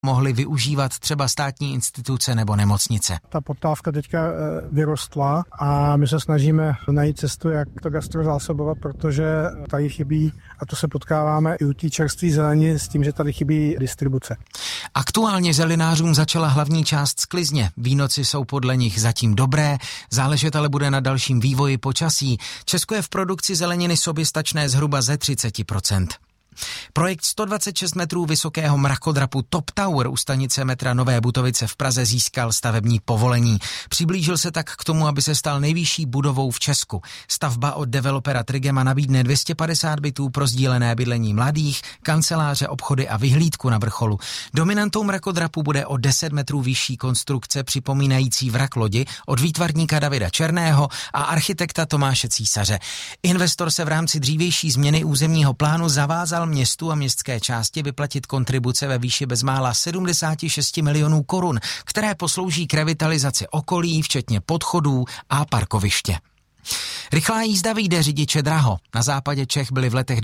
mohly využívat třeba státní instituce nebo nemocnice. Ta poptávka teďka vyrostla a my se snažíme najít cestu, jak to gastro zásobovat, protože tady chybí, a to se potkáváme i u té čerstvé zelení s tím, že tady chybí distribuce. Aktuálně zelinářům začala hlavní část sklizně. Výnoci jsou podle nich zatím dobré, záležet ale bude na dalším vývoji počasí. Česko je v produkci zeleniny soběstačné zhruba ze 30%. Projekt 126 metrů vysokého mrakodrapu Top Tower u stanice metra Nové Butovice v Praze získal stavební povolení. Přiblížil se tak k tomu, aby se stal nejvyšší budovou v Česku. Stavba od developera Trigema nabídne 250 bytů pro sdílené bydlení mladých, kanceláře, obchody a vyhlídku na vrcholu. Dominantou mrakodrapu bude o 10 metrů vyšší konstrukce připomínající vrak lodi od výtvarníka Davida Černého a architekta Tomáše Císaře. Investor se v rámci dřívější změny územního plánu zavázal městu a městské části vyplatit kontribuce ve výši bezmála 76 milionů korun, které poslouží k revitalizaci okolí, včetně podchodů a parkoviště. Rychlá jízda vyjde řidiče draho. Na západě Čech byly v letech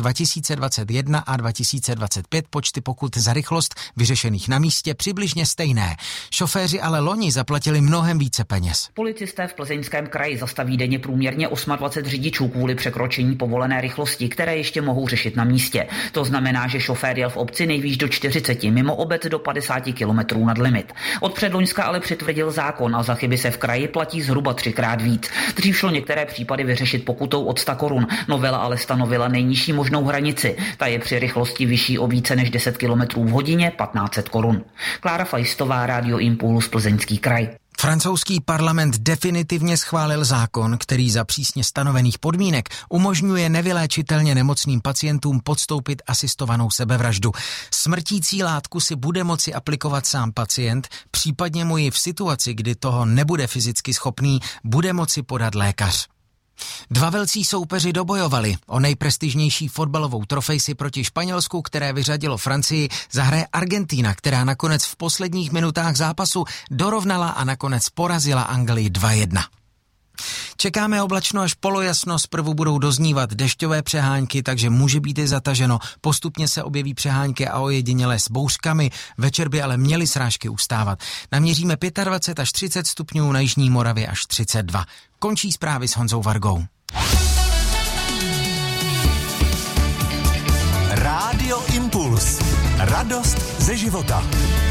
2021 a 2025 počty pokut za rychlost vyřešených na místě přibližně stejné. Šoféři ale loni zaplatili mnohem více peněz. Policisté v Plzeňském kraji zastaví denně průměrně 28 řidičů kvůli překročení povolené rychlosti, které ještě mohou řešit na místě. To znamená, že šofér jel v obci nejvýš do 40, mimo obec do 50 km nad limit. Od předloňska ale přitvrdil zákon a za chyby se v kraji platí zhruba 3krát víc. Dřív šlo některé případy vyřešit pokutou od 100 korun. Novela ale stanovila nejnižší možnou hranici. Ta je při rychlosti vyšší o více než 10 km v hodině 1500 korun. Klára Fajstová, Rádio Impuls, Plzeňský kraj. Francouzský parlament definitivně schválil zákon, který za přísně stanovených podmínek umožňuje nevyléčitelně nemocným pacientům podstoupit asistovanou sebevraždu. Smrtící látku si bude moci aplikovat sám pacient, případně mu ji v situaci, kdy toho nebude fyzicky schopný, bude moci podat lékař. Dva velcí soupeři dobojovali. O nejprestižnější fotbalovou trofej si proti Španělsku, které vyřadilo Francii, zahraje Argentina, která nakonec v posledních minutách zápasu dorovnala a nakonec porazila Anglii 2-1. Čekáme oblačno až polojasno, zprvu budou doznívat dešťové přehánky, takže může být i zataženo. Postupně se objeví přehánky a ojedinělé s bouřkami, večer by ale měly srážky ustávat. Naměříme 25 až 30 stupňů, na jižní Moravě až 32. Končí zprávy s Honzou Vargou. Rádio Impuls. Radost ze života.